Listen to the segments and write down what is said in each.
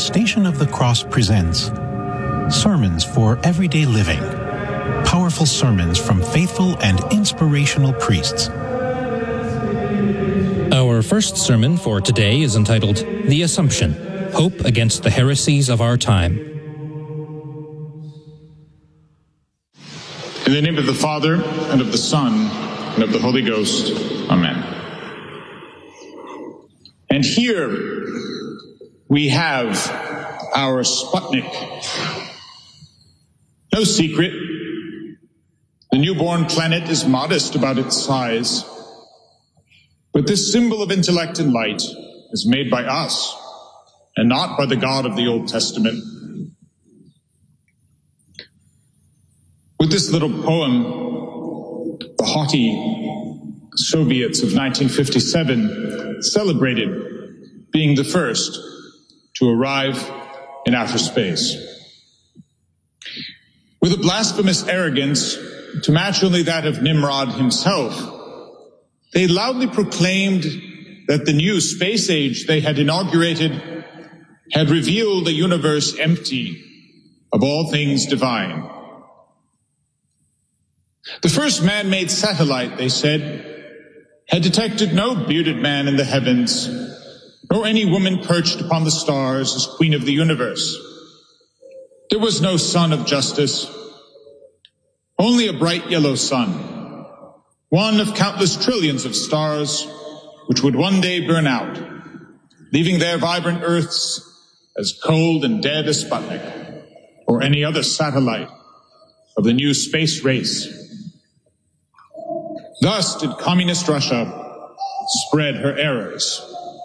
Station of the Cross presents Sermons for Everyday Living. Powerful sermons from faithful and inspirational priests. Our first sermon for today is entitled The Assumption, Hope Against the Heresies of Our Time. In the name of the Father, and of the Son, and of the Holy Ghost. Amen. And here we have our Sputnik. No secret, the newborn planet is modest about its size, but this symbol of intellect and light is made by us, and not by the God of the Old Testament. With this little poem, the haughty Soviets of 1957 celebrated being the first to arrive in outer space. With a blasphemous arrogance to match only that of Nimrod himself, they loudly proclaimed that the new space age they had inaugurated had revealed a universe empty of all things divine. The first man-made satellite, they said, had detected no bearded man in the heavens, nor any woman perched upon the stars as queen of the universe. There was no sun of justice, only a bright yellow sun, one of countless trillions of stars which would one day burn out, leaving their vibrant earths as cold and dead as Sputnik or any other satellite of the new space race. Thus did communist Russia spread her errors.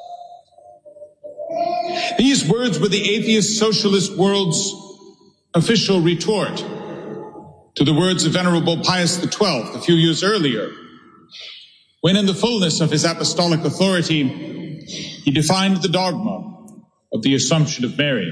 These words were the atheist socialist world's official retort to the words of Venerable Pius XII a few years earlier, when in the fullness of his apostolic authority, he defined the dogma of the Assumption of Mary.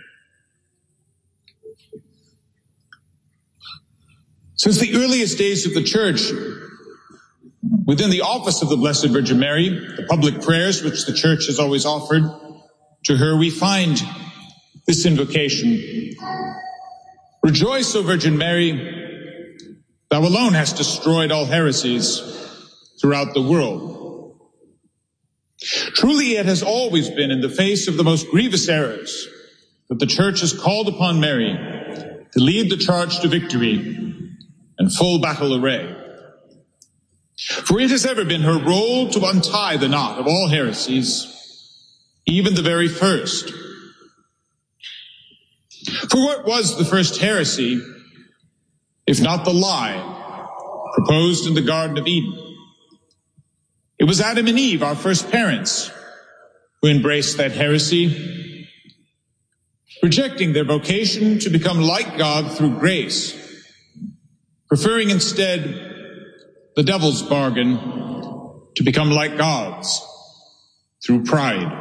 Since the earliest days of the Church, within the office of the Blessed Virgin Mary, the public prayers which the Church has always offered to her, we find this invocation: Rejoice, O Virgin Mary, thou alone hast destroyed all heresies throughout the world. Truly, it has always been in the face of the most grievous errors that the Church has called upon Mary to lead the charge to victory and full battle array. For it has ever been her role to untie the knot of all heresies, even the very first. For what was the first heresy, if not the lie proposed in the Garden of Eden? It was Adam and Eve, our first parents, who embraced that heresy, rejecting their vocation to become like God through grace, preferring instead the devil's bargain to become like gods through pride.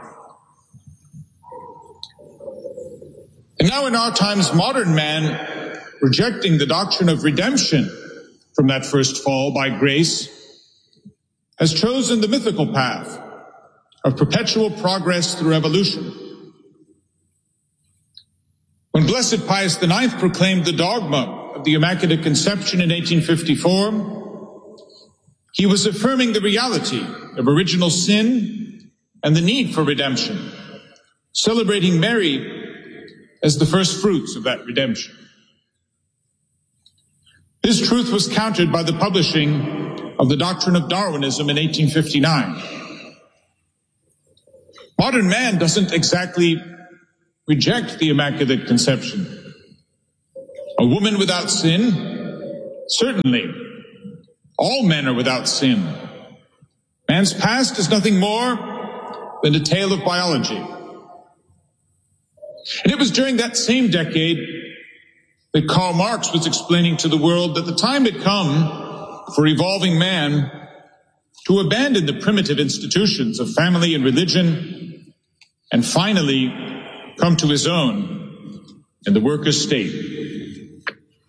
And now in our times, modern man, rejecting the doctrine of redemption from that first fall by grace, has chosen the mythical path of perpetual progress through evolution. When Blessed Pius IX proclaimed the dogma of the Immaculate Conception in 1854, he was affirming the reality of original sin and the need for redemption, celebrating Mary as the first fruits of that redemption. This truth was countered by the publishing of the doctrine of Darwinism in 1859. Modern man doesn't exactly reject the Immaculate Conception. A woman without sin? Certainly. All men are without sin. Man's past is nothing more than a tale of biology. And it was during that same decade that Karl Marx was explaining to the world that the time had come for evolving man to abandon the primitive institutions of family and religion and finally come to his own in the worker state.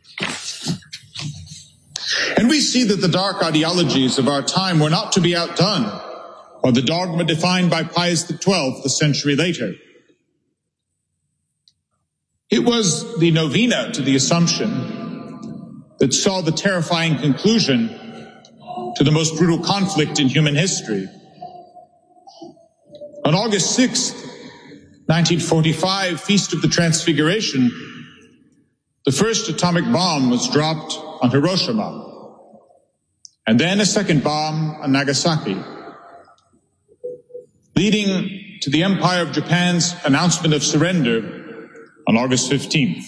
And we see that the dark ideologies of our time were not to be outdone by the dogma defined by Pius XII a century later. It was the novena to the Assumption that saw the terrifying conclusion to the most brutal conflict in human history. On August 6th, 1945, Feast of the Transfiguration, the first atomic bomb was dropped on Hiroshima, and then a second bomb on Nagasaki, leading to the Empire of Japan's announcement of surrender on August 15th.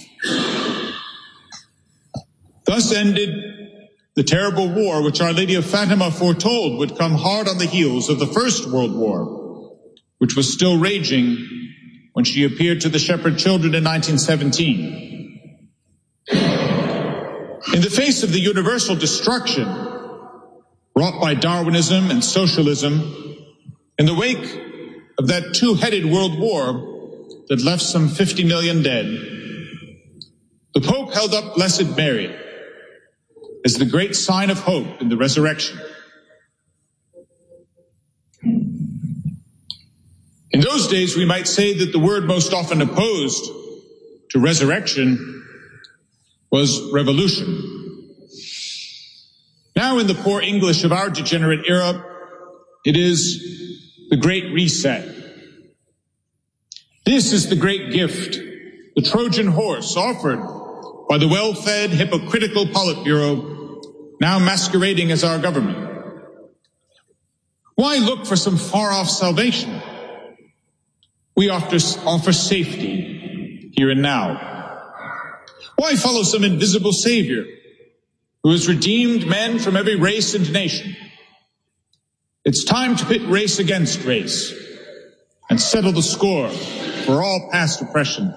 Thus ended the terrible war which Our Lady of Fatima foretold would come hard on the heels of the First World War, which was still raging when she appeared to the shepherd children in 1917. In the face of the universal destruction wrought by Darwinism and socialism, in the wake of that two-headed world war that left some 50 million dead, the Pope held up Blessed Mary as the great sign of hope in the resurrection. In those days, we might say that the word most often opposed to resurrection was revolution. Now, in the poor English of our degenerate era, it is the Great Reset. This is the great gift, the Trojan horse offered by the well-fed, hypocritical Politburo, now masquerading as our government. Why look for some far-off salvation? We offer safety here and now. Why follow some invisible Savior who has redeemed men from every race and nation? It's time to pit race against race and settle the score for all past oppression.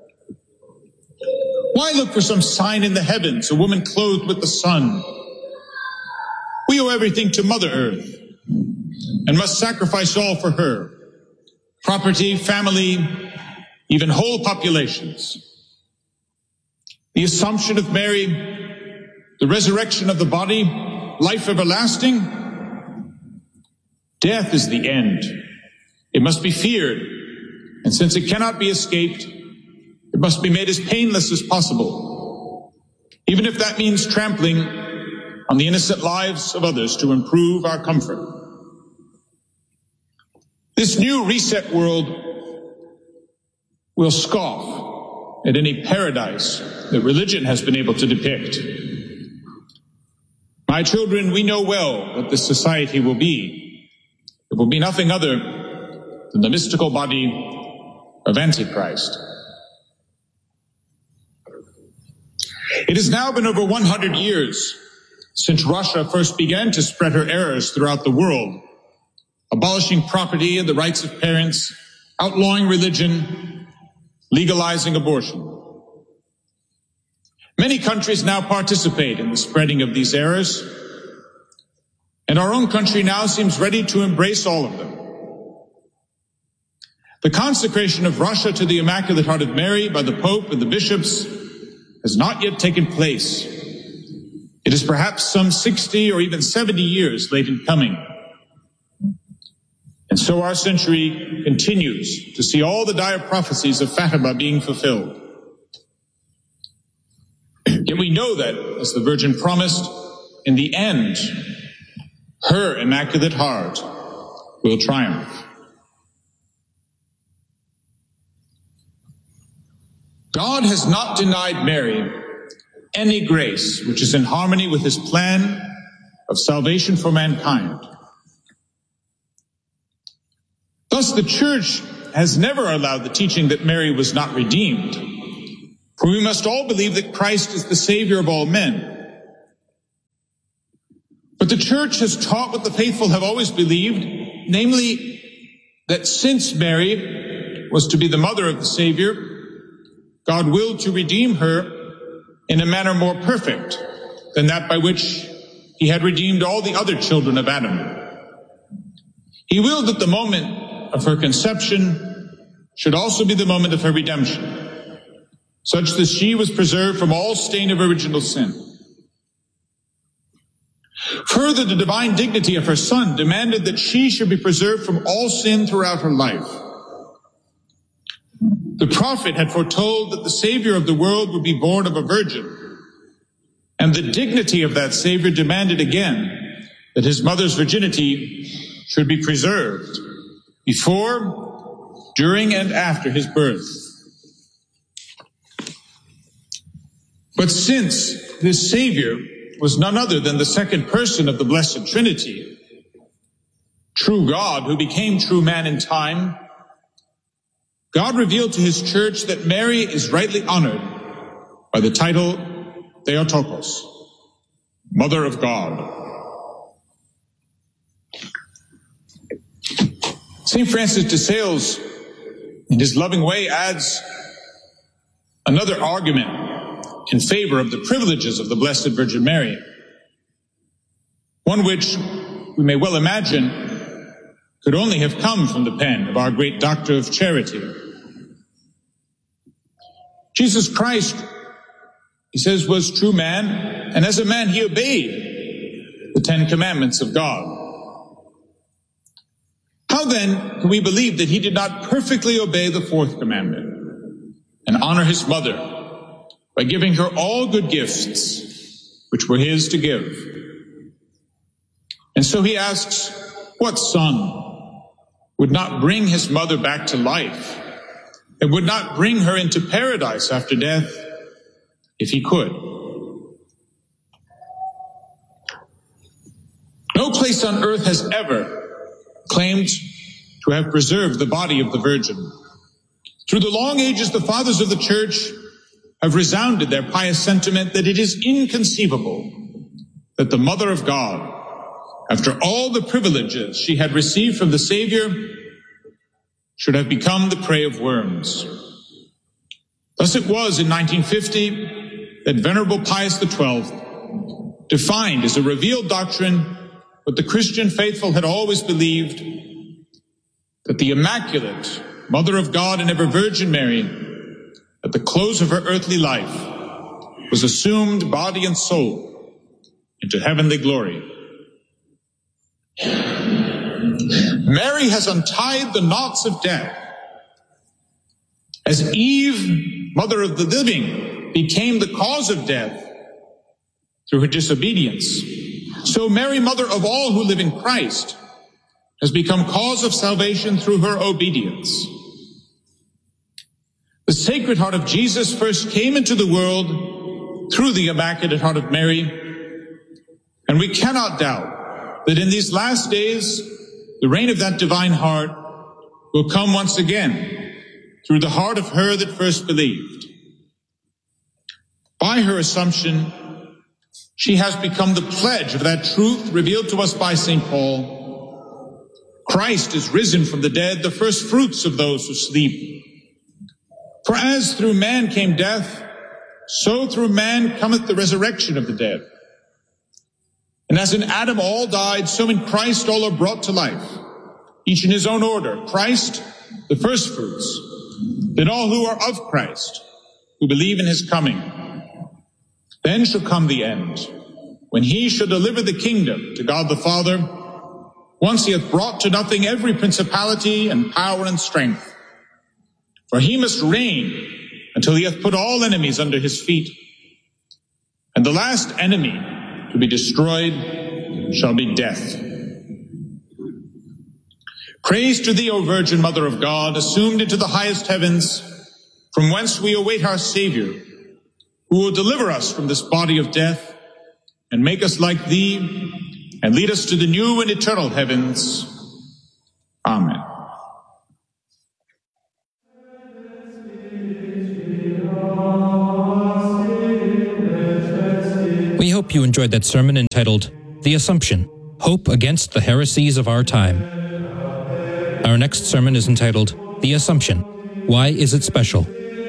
Why look for some sign in the heavens, a woman clothed with the sun? We owe everything to Mother Earth and must sacrifice all for her. Property, family, even whole populations. The Assumption of Mary, the resurrection of the body, life everlasting. Death is the end. It must be feared, and since it cannot be escaped, it must be made as painless as possible, even if that means trampling on the innocent lives of others to improve our comfort. This new reset world will scoff at any paradise that religion has been able to depict. My children, we know well what this society will be. It will be nothing other than the mystical body of Antichrist. It has now been over 100 years since Russia first began to spread her errors throughout the world, abolishing property and the rights of parents, outlawing religion, legalizing abortion. Many countries now participate in the spreading of these errors, and our own country now seems ready to embrace all of them. The consecration of Russia to the Immaculate Heart of Mary by the Pope and the bishops has not yet taken place. It is perhaps some 60 or even 70 years late in coming. And so our century continues to see all the dire prophecies of Fatima being fulfilled. Yet we know that, as the Virgin promised, in the end, her Immaculate Heart will triumph. God has not denied Mary any grace which is in harmony with his plan of salvation for mankind. Thus, the Church has never allowed the teaching that Mary was not redeemed, for we must all believe that Christ is the Savior of all men. But the Church has taught what the faithful have always believed, namely that since Mary was to be the mother of the Savior, God willed to redeem her in a manner more perfect than that by which he had redeemed all the other children of Adam. He willed that the moment of her conception should also be the moment of her redemption, such that she was preserved from all stain of original sin. Further, the divine dignity of her Son demanded that she should be preserved from all sin throughout her life. The prophet had foretold that the Savior of the world would be born of a virgin, and the dignity of that Savior demanded again that his mother's virginity should be preserved before, during, and after his birth. But since this Savior was none other than the second person of the Blessed Trinity, true God who became true man in time, God revealed to his church that Mary is rightly honored by the title Theotokos, Mother of God. St. Francis de Sales, in his loving way, adds another argument in favor of the privileges of the Blessed Virgin Mary, one which we may well imagine could only have come from the pen of our great Doctor of Charity. Jesus Christ, he says, was true man, and as a man he obeyed the 10 commandments of God. How then can we believe that he did not perfectly obey the 4th commandment and honor his mother by giving her all good gifts which were his to give? And so he asks, what son would not bring his mother back to life and would not bring her into paradise after death if he could? No place on earth has ever claimed to have preserved the body of the Virgin. Through the long ages, the fathers of the Church have resounded their pious sentiment that it is inconceivable that the Mother of God, after all the privileges she had received from the Savior, should have become the prey of worms. Thus it was in 1950 that Venerable Pius XII defined as a revealed doctrine what the Christian faithful had always believed, that the Immaculate Mother of God and ever Virgin Mary, at the close of her earthly life, was assumed body and soul into heavenly glory. Mary has untied the knots of death. As Eve, mother of the living, became the cause of death through her disobedience, so Mary, mother of all who live in Christ, has become cause of salvation through her obedience. The Sacred Heart of Jesus first came into the world through the Immaculate Heart of Mary, and we cannot doubt that in these last days, the reign of that divine heart will come once again through the heart of her that first believed. By her Assumption, she has become the pledge of that truth revealed to us by St. Paul. Christ is risen from the dead, the first fruits of those who sleep. For as through man came death, so through man cometh the resurrection of the dead. And as in Adam all died, so in Christ all are brought to life, each in his own order. Christ, the first fruits, then all who are of Christ, who believe in his coming. Then shall come the end, when he shall deliver the kingdom to God the Father, once he hath brought to nothing every principality and power and strength. For he must reign until he hath put all enemies under his feet. And the last enemy to be destroyed shall be death. Praise to thee, O Virgin Mother of God, assumed into the highest heavens, from whence we await our Savior, who will deliver us from this body of death and make us like thee and lead us to the new and eternal heavens. Amen. We hope you enjoyed that sermon entitled The Assumption, Hope Against the Heresies of Our Time. Our next sermon is entitled The Assumption, Why Is It Special?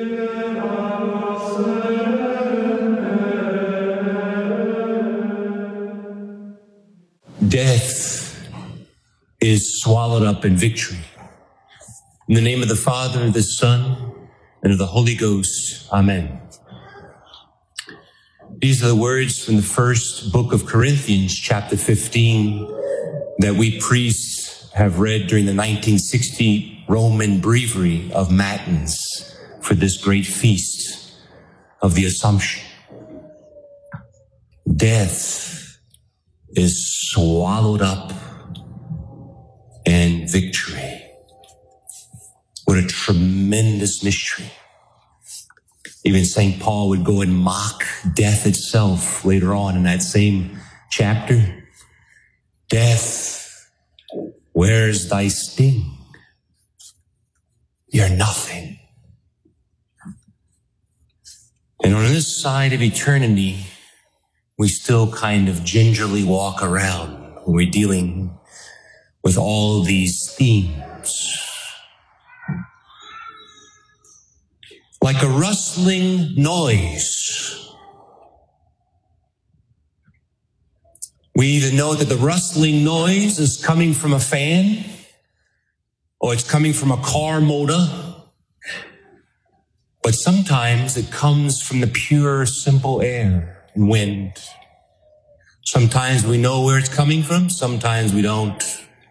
Death is swallowed up in victory. In the name of the Father, the Son, and of the Holy Ghost. Amen. These are the words from the first book of Corinthians, chapter 15, that we priests have read during the 1960 Roman breviary of Matins for this great feast of the Assumption. Death is swallowed up in victory. What a tremendous mystery. Even St. Paul would go and mock death itself later on in that same chapter. Death, where's thy sting? You're nothing. And on this side of eternity, we still kind of gingerly walk around when we're dealing with all these themes. Like a rustling noise. We either know that the rustling noise is coming from a fan, or it's coming from a car motor, but sometimes it comes from the pure, simple air and wind. Sometimes we know where it's coming from, sometimes we don't.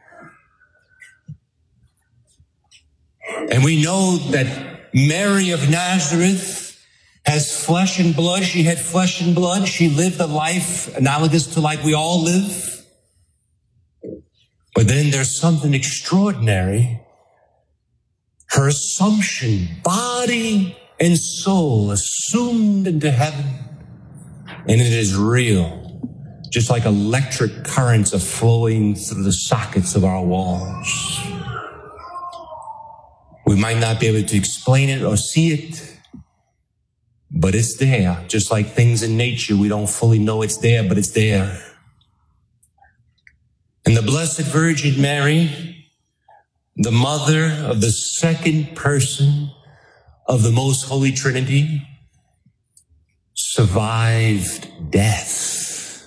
And we know that Mary of Nazareth has flesh and blood. She had flesh and blood. She lived a life analogous to like we all live. But then there's something extraordinary. Her assumption, body and soul, assumed into heaven. And it is real. Just like electric currents are flowing through the sockets of our walls. We might not be able to explain it or see it, but it's there. Just like things in nature, we don't fully know it's there, but it's there. And the Blessed Virgin Mary, the mother of the second person of the Most Holy Trinity, survived death.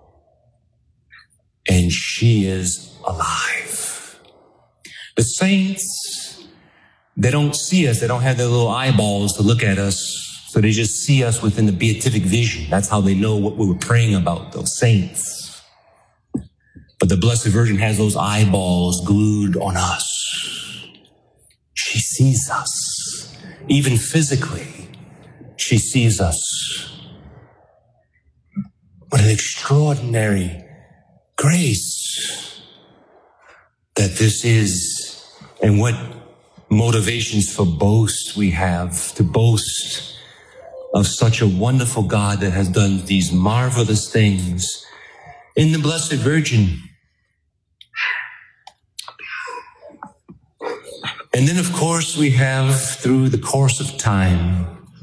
And she is alive. The saints, they don't see us. They don't have their little eyeballs to look at us. So they just see us within the beatific vision. That's how they know what we were praying about, those saints. But the Blessed Virgin has those eyeballs glued on us. She sees us. Even physically, she sees us. What an extraordinary grace that this is, and what motivations for boast we have, to boast of such a wonderful God that has done these marvelous things in the Blessed Virgin. And then, of course, we have, through the course of time,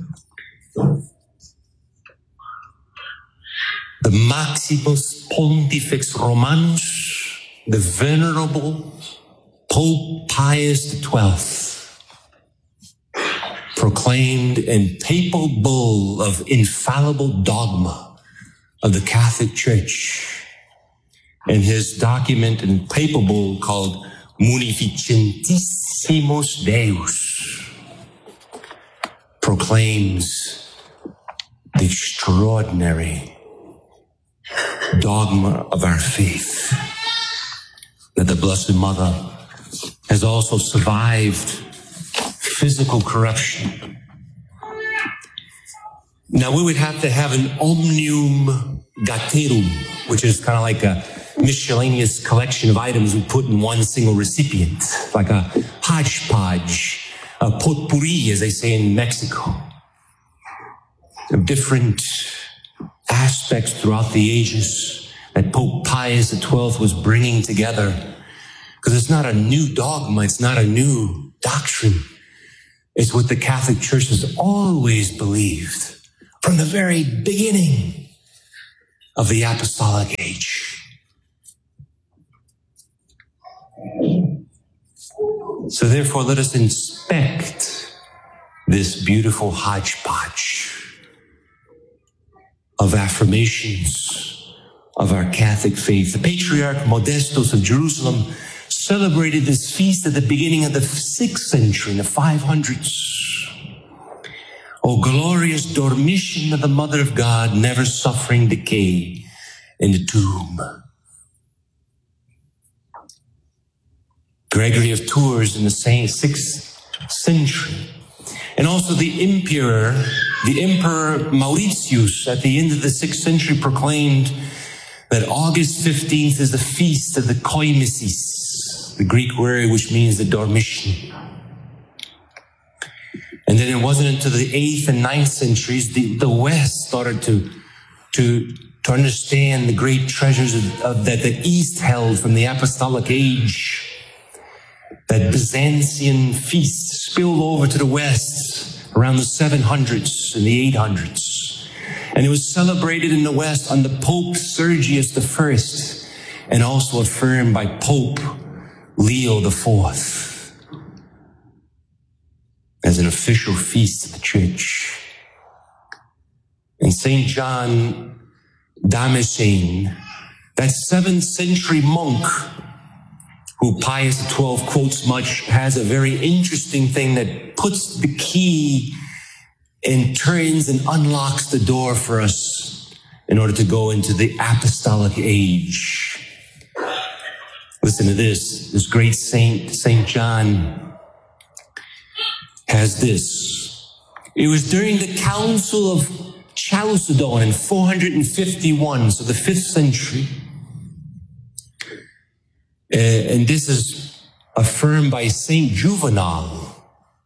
the Maximus Pontifex Romanus, the Venerable Pope Pius XII, proclaimed in papal bull of infallible dogma of the Catholic Church, in his document in papal bull called Munificentissimus Deus, proclaims the extraordinary dogma of our faith, that the Blessed Mother has also survived physical corruption. Now, we would have to have an omnium gaterum, which is kind of like a miscellaneous collection of items we put in one single recipient, like a hodgepodge, a potpourri, as they say in Mexico, of different aspects throughout the ages that Pope Pius XII was bringing together. Because it's not a new dogma, it's not a new doctrine. It's what the Catholic Church has always believed from the very beginning of the apostolic age. So therefore, let us inspect this beautiful hodgepodge of affirmations of our Catholic faith. The Patriarch Modestus of Jerusalem celebrated this feast at the beginning of the 6th century, in the 500s. O glorious dormition of the Mother of God, never suffering decay in the tomb. Gregory of Tours in the 6th century. And also the Emperor Mauritius at the end of the 6th century proclaimed that August 15th is the feast of the Koimisis, the Greek word which means the Dormition. And then it wasn't until the 8th and 9th centuries the West started to understand the great treasures that the East held from the apostolic age. That Byzantine feast spilled over to the West around the 700s and the 800s. And it was celebrated in the West under Pope Sergius I and also affirmed by Pope Leo IV as an official feast of the church. And St. John Damascene, that 7th century monk who Pius XII quotes much, has a very interesting thing that puts the key and turns and unlocks the door for us in order to go into the apostolic age. Listen to this. This great saint, St. John, has this. It was during the Council of Chalcedon in 451, so the 5th century. And this is affirmed by Saint Juvenal.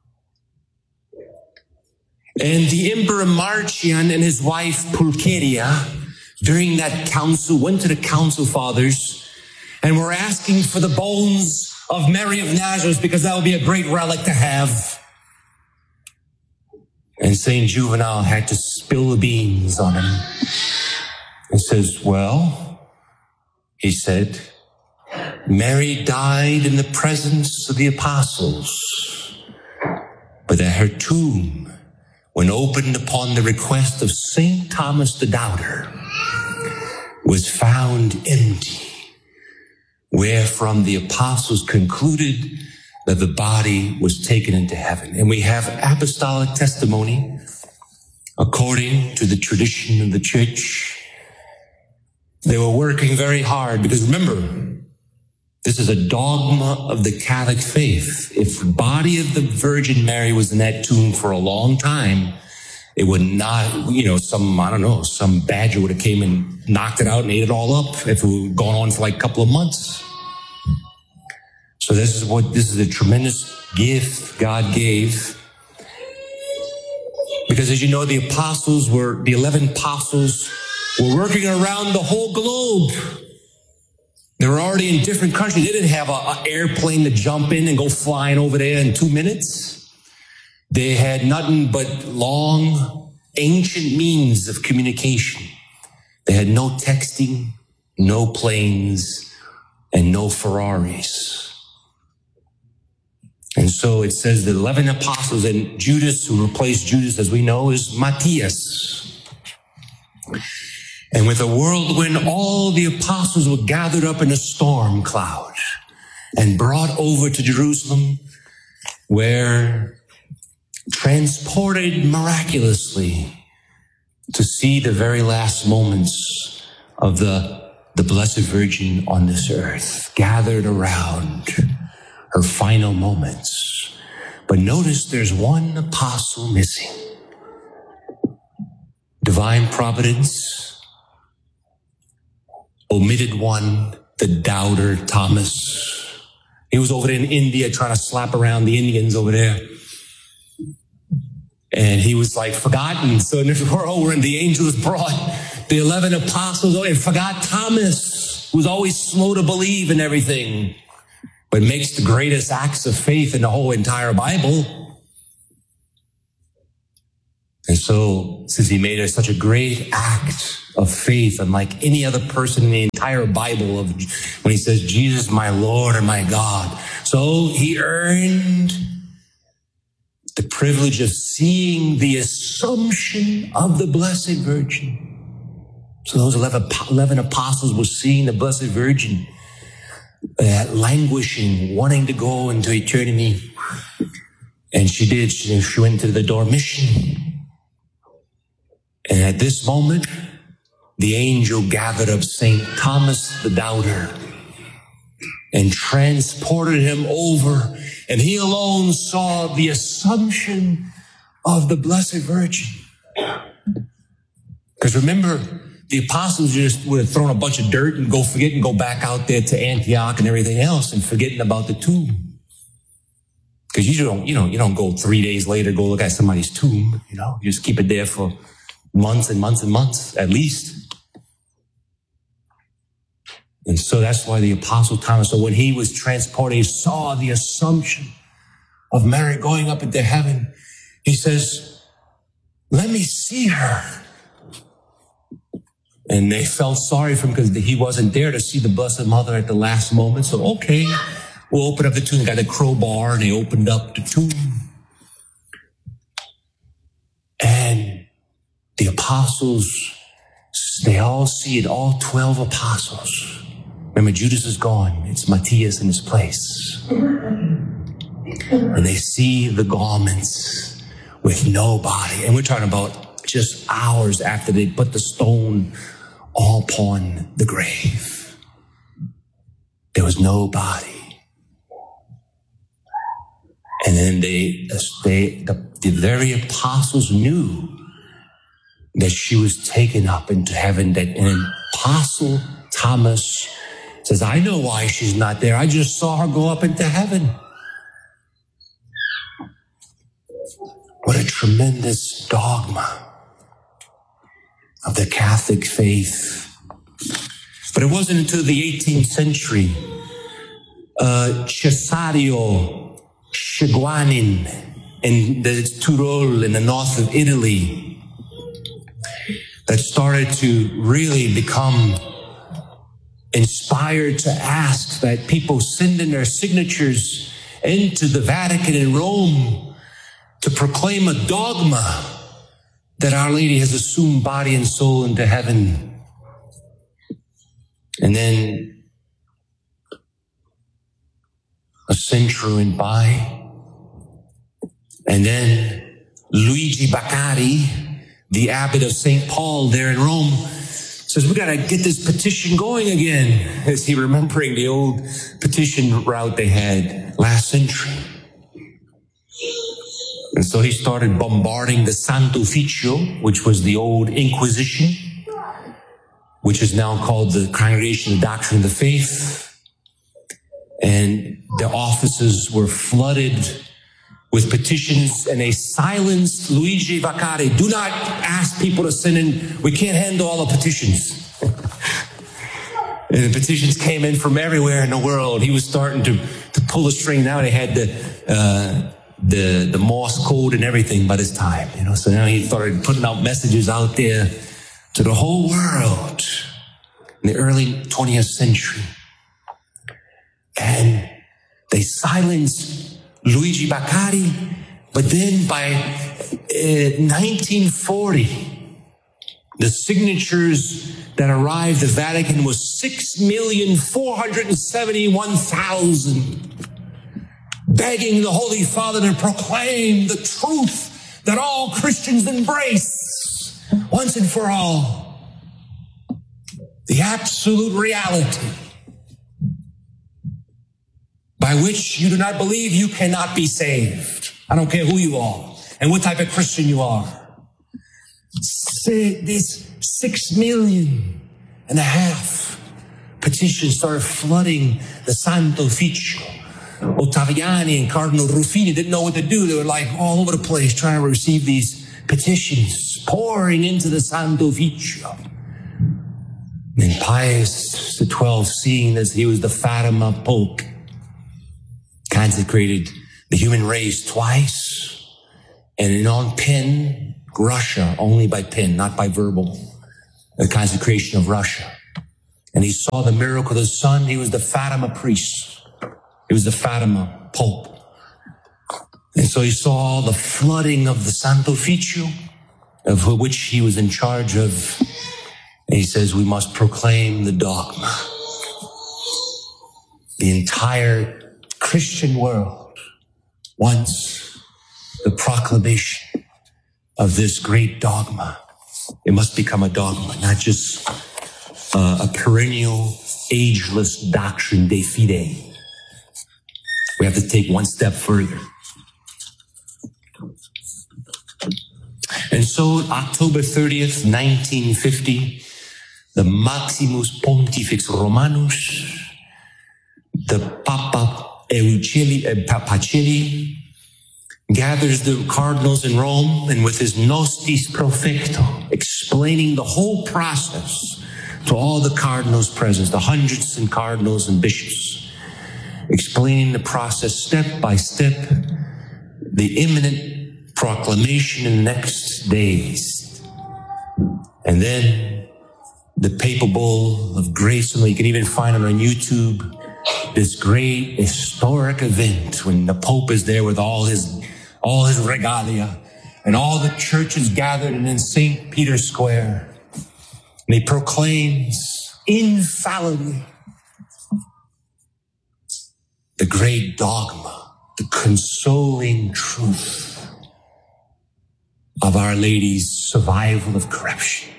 And the Emperor Marcian and his wife Pulcheria, during that council, went to the council fathers and were asking for the bones of Mary of Nazareth because that would be a great relic to have. And Saint Juvenal had to spill the beans on him. And says, well, he said, Mary died in the presence of the apostles, but that her tomb, when opened upon the request of St. Thomas the Doubter, was found empty, wherefrom the apostles concluded that the body was taken into heaven. And we have apostolic testimony according to the tradition of the church. They were working very hard because remember, this is a dogma of the Catholic faith. If the body of the Virgin Mary was in that tomb for a long time, it would not, some badger would have came and knocked it out and ate it all up if it would gone on for like a couple of months. So this is a tremendous gift God gave. Because as you know, the 11 apostles were working around the whole globe. They were already in different countries. They didn't have an airplane to jump in and go flying over there in 2 minutes. They had nothing but long, ancient means of communication. They had no texting, no planes, and no Ferraris. And so it says the 11 apostles, and Judas, who replaced Judas, as we know, is Matthias. And with a whirlwind, all the apostles were gathered up in a storm cloud and brought over to Jerusalem, where transported miraculously to see the very last moments of the Blessed Virgin on this earth, gathered around her final moments. But notice there's one apostle missing. Divine providence omitted one, the doubter Thomas. He was over there in India trying to slap around the Indians over there. And he was like forgotten. So in this world where the angels brought the 11 apostles and forgot Thomas, who's always slow to believe in everything, but makes the greatest acts of faith in the whole entire Bible. And so, since he made it such a great act of faith, unlike any other person in the entire Bible, when he says, Jesus, my Lord and my God. So he earned the privilege of seeing the Assumption of the Blessed Virgin. So those 11 apostles were seeing the Blessed Virgin, languishing, wanting to go into eternity. And she did. She went to the Dormition. And at this moment, the angel gathered up St. Thomas the Doubter and transported him over, and he alone saw the Assumption of the Blessed Virgin. Because remember, the apostles just would have thrown a bunch of dirt and go back out there to Antioch and everything else and forgetting about the tomb. Because you don't go 3 days later, go look at somebody's tomb, you just keep it there for months and months and months at least. And so that's why the Apostle Thomas, so when he was transported, he saw the Assumption of Mary going up into heaven. He says, let me see her. And they felt sorry for him because he wasn't there to see the Blessed Mother at the last moment. So, okay, we'll open up the tomb. They got a crowbar and they opened up the tomb. And the apostles, they all see it, all 12 apostles. Remember, Judas is gone. It's Matthias in his place. And they see the garments with no body. And we're talking about just hours after they put the stone upon the grave. There was no body. And then the very apostles knew that she was taken up into heaven. That an Apostle Thomas says, I know why she's not there. I just saw her go up into heaven. What a tremendous dogma of the Catholic faith. But it wasn't until the 18th century, Cesario Scheguanin in the Tyrol in the north of Italy, that started to really become inspired to ask that people send in their signatures into the Vatican in Rome to proclaim a dogma that Our Lady has assumed body and soul into heaven. And then a century went by, and then Luigi Baccari, the abbot of St. Paul there in Rome, says, we got to get this petition going again. Is he remembering the old petition route they had last century? And so he started bombarding the Santo Ufficio, which was the old Inquisition, which is now called the Congregation of Doctrine of the Faith. And the offices were flooded with petitions, and they silenced Luigi Baccari. Do not ask people to send in. We can't handle all the petitions. And the petitions came in from everywhere in the world. He was starting to pull the string. Now they had the Morse code and everything by this time, So now he started putting out messages out there to the whole world in the early 20th century. And they silenced Luigi Baccari, but then by 1940, the signatures that arrived at the Vatican was 6,471,000, begging the Holy Father to proclaim the truth that all Christians embrace once and for all. The absolute reality by which you do not believe, you cannot be saved. I don't care who you are and what type of Christian you are. These 6.5 million petitions started flooding the Santo Ufficio. Ottaviani and Cardinal Ruffini didn't know what to do. They were like all over the place trying to receive these petitions, pouring into the Santo Ufficio. And Pius XII, seeing as he was the Fatima Pope, consecrated the human race twice, and on pen, Russia, only by pen, not by verbal, the consecration of Russia. And he saw the miracle of the sun. He was the Fatima priest. He was the Fatima Pope. And so he saw the flooding of the Santo Ufficio, of which he was in charge of. And he says, we must proclaim the dogma. The entire Christian world wants the proclamation of this great dogma. It must become a dogma, not just a perennial, ageless doctrine de fide. We have to take one step further. And so, October 30th, 1950, the Maximus Pontifex Romanus, the Papa Pacelli, gathers the cardinals in Rome, and with his Nostis Profecto, explaining the whole process to all the cardinals present, the hundreds and cardinals and bishops, explaining the process step by step, the imminent proclamation in the next days. And then the papal bull of grace, and you can even find it on YouTube, this great historic event when the Pope is there with all his regalia and all the churches gathered in St. Peter's Square. And he proclaims infallibly the great dogma, the consoling truth of Our Lady's survival of corruption,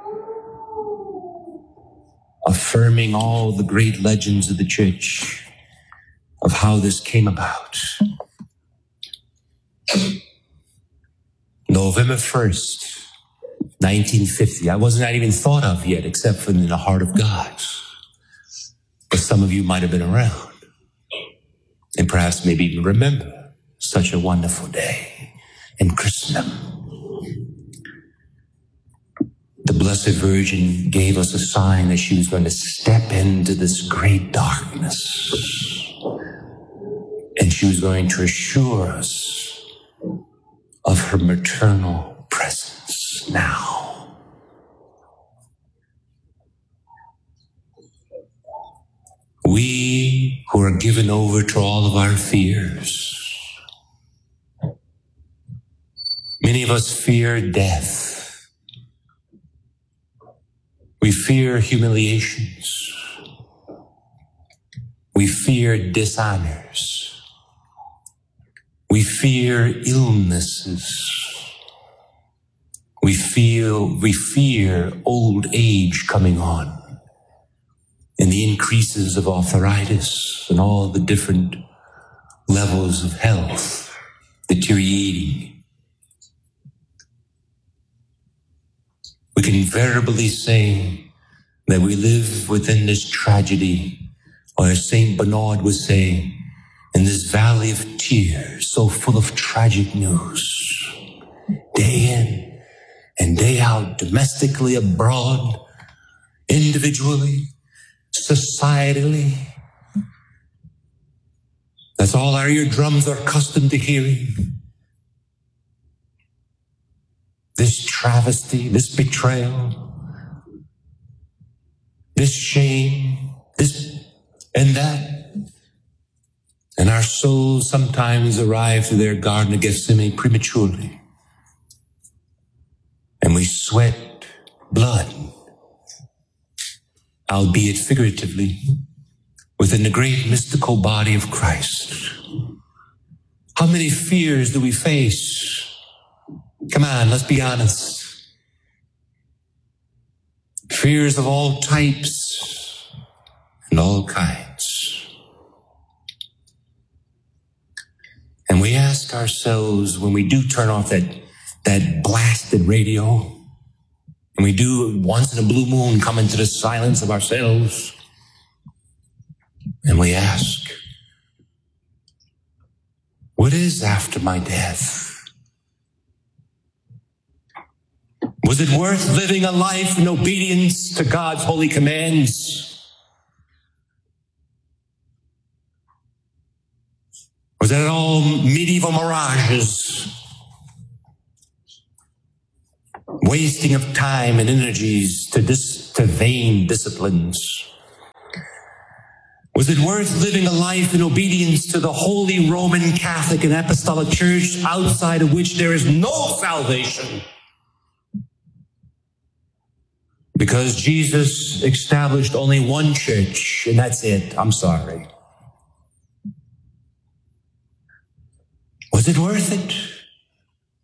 affirming all the great legends of the church of how this came about. November 1st, 1950. I wasn't even thought of yet, except for in the heart of God. But some of you might have been around, and perhaps maybe even remember such a wonderful day in Christendom. The Blessed Virgin gave us a sign that she was going to step into this great darkness, and she was going to assure us of her maternal presence now. We who are given over to all of our fears, many of us fear death. We fear humiliations. We fear dishonors. We fear illnesses. We fear old age coming on and the increases of arthritis and all the different levels of health deteriorating. We can invariably say that we live within this tragedy, or as St. Bernard would say, in this valley of tears, so full of tragic news, day in and day out, domestically, abroad, individually, societally. That's all our eardrums are accustomed to hearing. This travesty, this betrayal, this shame, this and that. And our souls sometimes arrive to their Garden of Gethsemane prematurely. And we sweat blood, albeit figuratively, within the great mystical body of Christ. How many fears do we face? Come on, let's be honest. Fears of all types and all kinds. And we ask ourselves, when we do turn off that blasted radio, and we do once in a blue moon come into the silence of ourselves, and we ask, what is after my death? Was it worth living a life in obedience to God's holy commands? Was that all medieval mirages? Wasting of time and energies to vain disciplines? Was it worth living a life in obedience to the Holy Roman Catholic and Apostolic Church, outside of which there is no salvation? Because Jesus established only one church, and that's it. I'm sorry. Was it worth it?